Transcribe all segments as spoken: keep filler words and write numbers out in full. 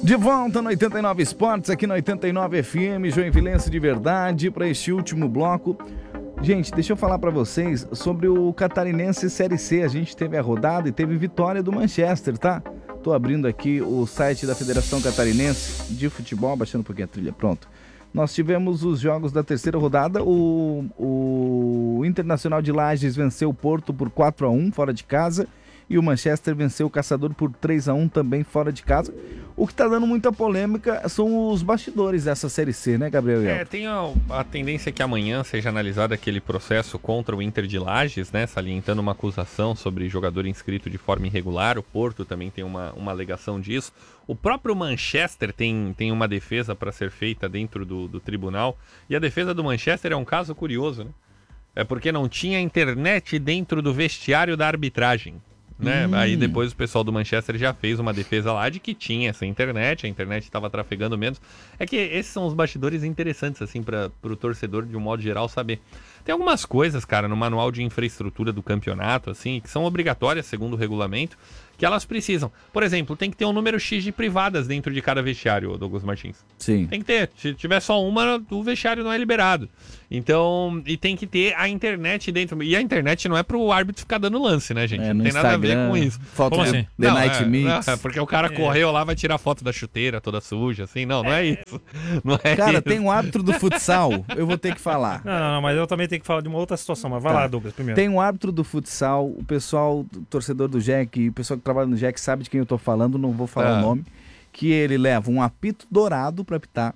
De volta no oitenta e nove Esportes, aqui no oitenta e nove F M, Joinvilense de verdade, para este último bloco. Gente, deixa eu falar para vocês sobre o Catarinense Série C. A gente teve a rodada e teve vitória do Manchester, tá? Tô abrindo aqui o site da Federação Catarinense de Futebol, baixando um pouquinho a trilha, pronto. Nós tivemos os jogos da terceira rodada. O, o Internacional de Lages venceu o Porto por quatro a um fora de casa. E o Manchester venceu o Caçador por três a um também fora de casa. O que está dando muita polêmica são os bastidores dessa Série C, né, Gabriel? É, tem a, a tendência que amanhã seja analisado aquele processo contra o Inter de Lages, né, salientando uma acusação sobre jogador inscrito de forma irregular. O Porto também tem uma, uma alegação disso. O próprio Manchester tem, tem uma defesa para ser feita dentro do, do tribunal. E a defesa do Manchester é um caso curioso, né? É porque não tinha internet dentro do vestiário da arbitragem. Né? Hum. Aí depois o pessoal do Manchester já fez uma defesa lá de que tinha essa internet, a internet estava trafegando menos. É que esses são os bastidores interessantes, assim, para o torcedor, de um modo geral, saber. Tem algumas coisas, cara, no manual de infraestrutura do campeonato, assim, que são obrigatórias, segundo o regulamento, que elas precisam. Por exemplo, tem que ter um número X de privadas dentro de cada vestiário, Douglas Martins. Sim. Tem que ter. Se tiver só uma, o vestiário não é liberado. Então, e tem que ter a internet dentro. E a internet não é pro árbitro ficar dando lance, né, gente? É, não tem Instagram, nada a ver com isso. Foto Como de assim? The Não, Night é, Mix. Não, é porque o cara é. correu lá, vai tirar foto da chuteira toda suja, assim. Não, não é isso. Não é Cara, isso. tem um árbitro do futsal, eu vou ter que falar. Não, não, não, mas eu também tenho que falar de uma outra situação. Mas vai Tá. lá, Douglas, primeiro. Tem um árbitro do futsal, o pessoal, o torcedor do Jack, o pessoal que trabalha no Jack sabe de quem eu tô falando, não vou falar Ah. o nome, que ele leva um apito dourado pra apitar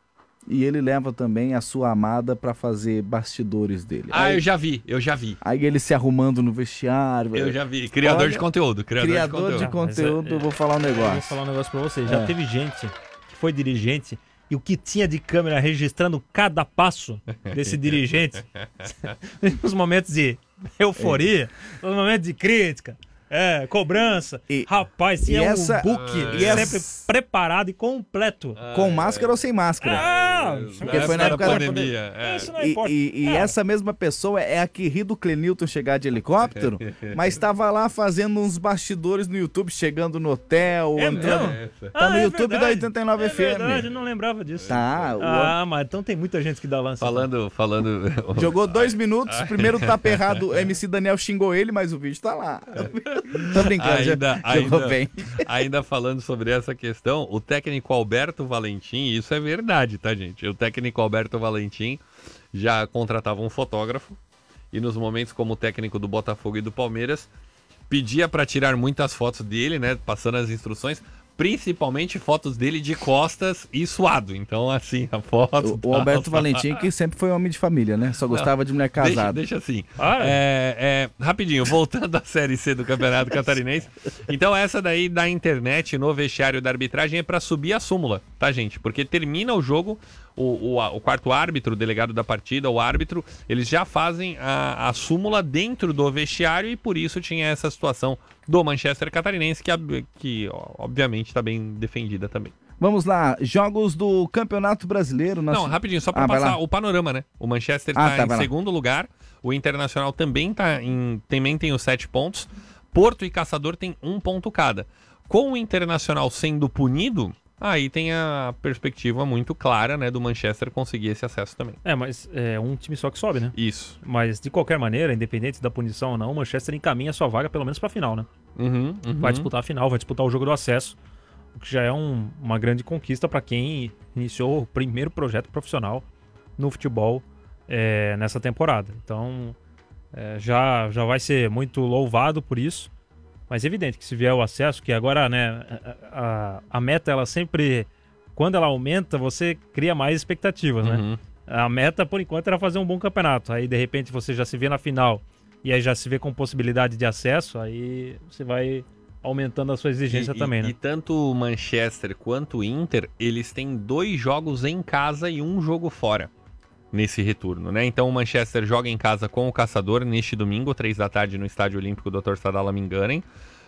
e ele leva também a sua amada pra fazer bastidores dele. Ah, aí, eu já vi, eu já vi. aí ele se arrumando no vestiário. Eu já vi. Criador Olha, de conteúdo. Criador, Criador de de conteúdo. conteúdo, Mas é- eu vou falar um Eu vou negócio. falar um negócio pra você. Já É. teve gente que foi dirigente e o que tinha de câmera registrando cada passo desse dirigente nos momentos de euforia, nos momentos de crítica, é, cobrança. E- Rapaz, e tinha essa- um book e sempre essa- preparado e completo. Com máscara ou sem máscara? Ah, Porque foi na época da pandemia. é. Isso não E, importa. e- e É. essa mesma pessoa é a que ri do Clenilton chegar de helicóptero, mas estava lá fazendo uns bastidores no YouTube, chegando no hotel, É entrando. mesmo? Tá no Ah, é YouTube da verdade. oitenta e nove é F M. verdade, eu não lembrava disso. Tá, o- Ah, mas então tem muita gente que dá lance. Falando, falando... jogou dois minutos, primeiro tapa errado, o M C Daniel xingou ele, mas o vídeo tá lá. Tô brincando, já Ainda, jogou ainda, bem. ainda falando sobre essa questão, o técnico Alberto Valentim, isso é verdade, tá, gente? O técnico Alberto Valentim já contratava um fotógrafo e nos momentos como técnico do Botafogo e do Palmeiras, pedia para tirar muitas fotos dele, né, passando as instruções, principalmente fotos dele de costas e suado. Então, assim, a foto... O, o Alberto Valentim, que sempre foi homem de família, né? Só gostava de mulher Deixa, casada. deixa assim. Ah, É, é, rapidinho, voltando à Série C do Campeonato Catarinense. Então, essa daí da internet no vestiário da arbitragem é para subir a súmula, tá, gente? Porque termina o jogo, o, o, o quarto árbitro, o delegado da partida, o árbitro, eles já fazem a, a súmula dentro do vestiário e por isso tinha essa situação do Manchester Catarinense, que, que obviamente está bem defendida também. Vamos lá, jogos do Campeonato Brasileiro. Nós... Não, rapidinho, só para Ah, vai passar lá. o panorama, né? O Manchester Ah, está tá, em vai lá. segundo lugar, o Internacional também, tá em, também tem os sete pontos, Porto e Caçador tem um ponto cada. Com o Internacional sendo punido, aí tem a perspectiva muito clara, né, do Manchester conseguir esse acesso também. É, mas é um time só que sobe, né? Isso. Mas de qualquer maneira, independente da punição ou não, o Manchester encaminha sua vaga pelo menos pra final, né? Uhum, uhum. Vai disputar a final, vai disputar o jogo do acesso, o que já é um- uma grande conquista pra quem iniciou o primeiro projeto profissional no futebol é, nessa temporada. Então, é, já, já vai ser muito louvado por isso. Mas é evidente que se vier o acesso, que agora, né, a, a, a meta, ela sempre, quando ela aumenta, você cria mais expectativas, né? Uhum. A meta, por enquanto, era fazer um bom campeonato. Aí, de repente, você já se vê na final e aí já se vê com possibilidade de acesso, aí você vai aumentando a sua exigência E- também, e, né? E tanto o Manchester quanto o Inter, eles têm dois jogos em casa e um jogo fora nesse retorno, né? Então o Manchester joga em casa com o Caçador neste domingo, três da tarde, no Estádio Olímpico doutor Sadala Minganen.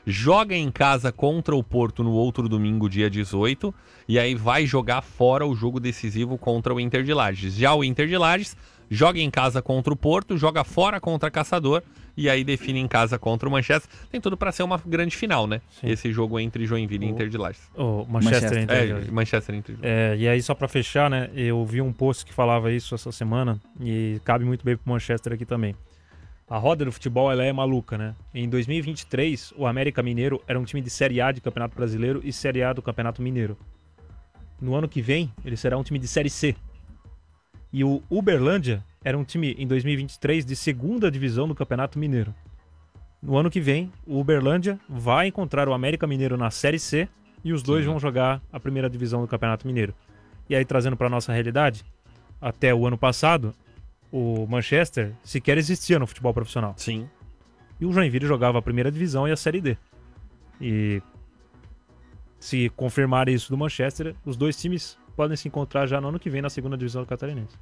joga em casa contra o Porto no outro domingo, dia dezoito, e aí vai jogar fora o jogo decisivo contra o Inter de Lages. Já o Inter de Lages joga em casa contra o Porto, joga fora contra o Caçador, e aí define em casa contra o Manchester. Tem tudo para ser uma grande final, né? Sim. Esse jogo entre Joinville e Inter de Lages. O Manchester, Manchester Inter. É, Manchester Inter. É, e aí, só para fechar, né? Eu vi um post que falava isso essa semana, e cabe muito bem pro Manchester aqui também. A roda do futebol, ela é maluca, né? Em dois mil e vinte e três, o América Mineiro era um time de Série A de Campeonato Brasileiro e Série A do Campeonato Mineiro. No ano que vem, ele será um time de Série C. E o Uberlândia era um time, em dois mil e vinte e três, de segunda divisão do Campeonato Mineiro. No ano que vem, o Uberlândia vai encontrar o América Mineiro na Série C e os dois Sim. vão jogar a primeira divisão do Campeonato Mineiro. E aí, trazendo para nossa realidade, até o ano passado, o Manchester sequer existia no futebol profissional. Sim. E o Joinville jogava a primeira divisão e a Série D. E se confirmar isso do Manchester, os dois times podem se encontrar já no ano que vem na segunda divisão do Catarinense.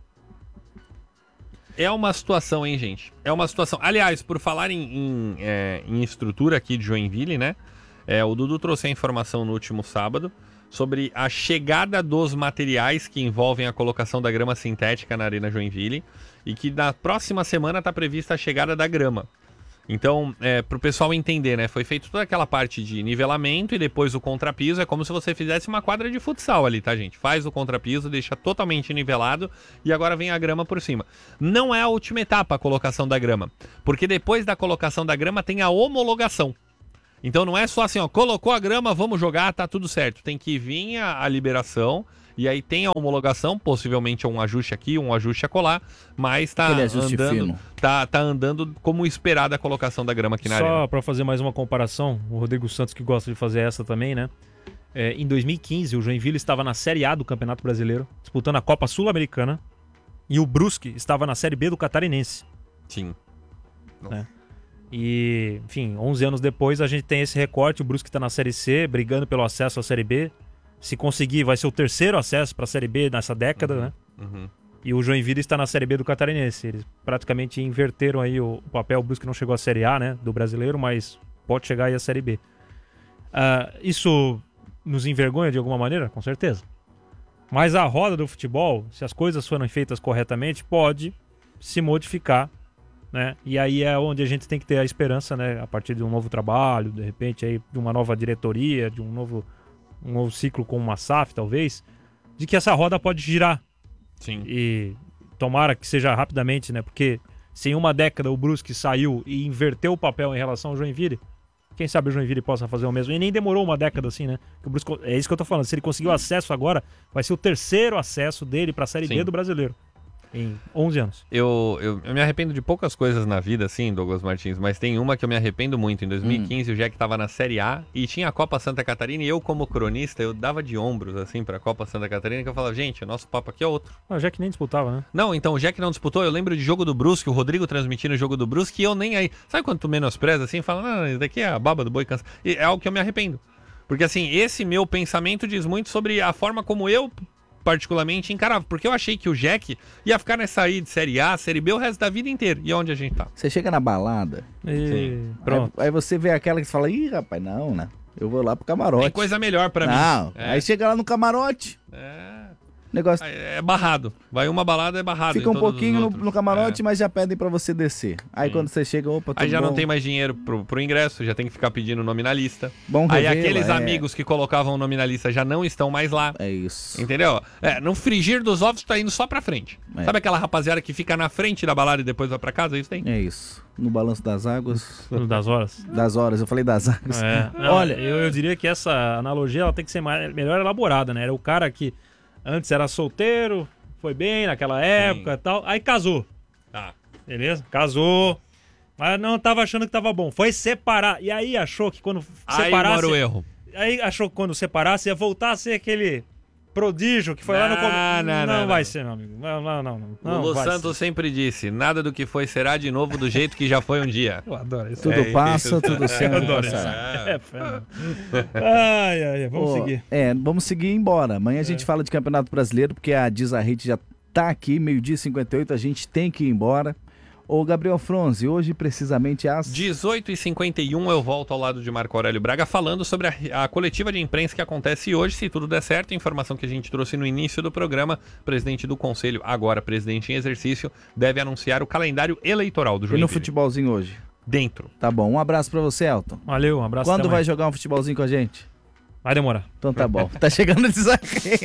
É uma situação, hein, gente? É uma situação. Aliás, por falar em, em, é, em estrutura aqui de Joinville, né? É, o Dudu trouxe a informação no último sábado sobre a chegada dos materiais que envolvem a colocação da grama sintética na Arena Joinville e que na próxima semana está prevista a chegada da grama. Então, é, para o pessoal entender, né? Foi feito toda aquela parte de nivelamento e depois o contrapiso. É como se você fizesse uma quadra de futsal ali, tá, gente? Faz o contrapiso, deixa totalmente nivelado e agora vem a grama por cima. Não é a última etapa a colocação da grama, porque depois da colocação da grama tem a homologação. Então não é só assim, ó, colocou a grama, vamos jogar, tá tudo certo. Tem que vir a, a liberação e aí tem a homologação, possivelmente um ajuste aqui, um ajuste acolá, mas tá andando, tá, tá andando como esperada a colocação da grama aqui na arena. Só para fazer mais uma comparação, o Rodrigo Santos que gosta de fazer essa também, né? É, em dois mil e quinze, o Joinville estava na Série A do Campeonato Brasileiro, disputando a Copa Sul-Americana, e o Brusque estava na Série B do Catarinense. Sim. Né? E, enfim, onze anos depois a gente tem esse recorte, o Brusque está na Série C, brigando pelo acesso à Série B. Se conseguir, vai ser o terceiro acesso para a Série B nessa década, uhum, né? Uhum. E o Joinville está na Série B do Catarinense. Eles praticamente inverteram aí o, o papel. O Brusque não chegou à Série A, né? Do brasileiro, mas pode chegar aí à Série B. Uh, isso nos envergonha de alguma maneira? Com certeza. Mas a roda do futebol, se as coisas forem feitas corretamente, pode se modificar, né? E aí é onde a gente tem que ter a esperança, né? A partir de um novo trabalho, de repente aí de uma nova diretoria, de um novo... um novo ciclo com uma S A F, talvez, de que essa roda pode girar. Sim. E tomara que seja rapidamente, né? Porque se em uma década o Brusque saiu e inverteu o papel em relação ao Joinville, quem sabe o Joinville possa fazer o mesmo. E nem demorou uma década assim, né? Que o Brusque, é isso que eu tô falando. Se ele conseguiu acesso agora, vai ser o terceiro acesso dele para a Série Sim. B do Brasileiro. Em onze anos. Eu, eu, eu me arrependo de poucas coisas na vida, assim, Douglas Martins, mas tem uma que eu me arrependo muito. Em dois mil e quinze, hum. o Jack estava na Série A e tinha a Copa Santa Catarina e eu, como cronista, eu dava de ombros, assim, pra Copa Santa Catarina, que eu falava, gente, o nosso papo aqui é outro. Ah, o Jack nem disputava, né? Não, então, o Jack não disputou. Eu lembro de jogo do Brusque, o Rodrigo transmitindo o jogo do Brusque e eu nem aí. Sabe quando tu menospreza, assim, fala, não, isso daqui é a baba do boi cansa. E é algo que eu me arrependo. Porque, assim, esse meu pensamento diz muito sobre a forma como eu... particularmente encarava, porque eu achei que o Jack ia ficar nessa aí de Série A, Série B o resto da vida inteira. E onde a gente tá? Você chega na balada, e... pronto. Aí, aí você vê aquela que você fala, ih, rapaz, não, né? Eu vou lá pro camarote. Tem coisa melhor pra não, mim. Não, é. Aí chega lá no camarote. É. Negócio... É barrado. Vai uma balada, é barrado. Fica um pouquinho no, no camarote, é. mas já pedem pra você descer. Aí Sim. quando você chega, opa, tudo Aí já bom? não tem mais dinheiro pro, pro ingresso, já tem que ficar pedindo nome na lista. Bom Aí revela, aqueles é. amigos que colocavam o nome na lista já não estão mais lá. É isso. Entendeu? É, no frigir dos ovos tá indo só pra frente. É. Sabe aquela rapaziada que fica na frente da balada e depois vai pra casa? É isso tem? É isso. No balanço das águas. No das horas? Das horas, eu falei das águas. É. Não, Olha, eu, eu diria que essa analogia ela tem que ser mais, melhor elaborada, né? Era o cara que antes era solteiro, foi bem naquela época e tal, aí casou. Tá. Beleza? Casou. Mas não tava achando que tava bom. Foi separar. E aí achou que quando aí separasse... Aí mora o erro. Aí achou que quando separasse ia voltar a ser aquele prodígio que foi não, lá no começo. Não, não, não, não vai não. ser, meu amigo. Não, não, não. não o Lu Santos ser. sempre disse, nada do que foi será de novo do jeito que já foi um dia. Eu adoro isso. Tudo é, passa, isso. tudo certo. Eu adoro isso. É, ai, ai, vamos oh, seguir. É, vamos seguir e ir embora. Amanhã a gente é. fala de Campeonato Brasileiro, porque a Dizarrete já tá aqui, meio-dia e cinquenta e oito, a gente tem que ir embora. Ô, Gabriel Fronzi, hoje precisamente às... dezoito e cinquenta e um eu volto ao lado de Marco Aurélio Braga falando sobre a, a coletiva de imprensa que acontece hoje, se tudo der certo, informação que a gente trouxe no início do programa, presidente do Conselho, agora presidente em exercício, deve anunciar o calendário eleitoral do E Joinville. no futebolzinho hoje? Dentro. Tá bom, um abraço pra você, Elton. Valeu, um abraço. Quando vai jogar um futebolzinho com a gente? Vai demorar. Então tá bom, tá chegando o desafio.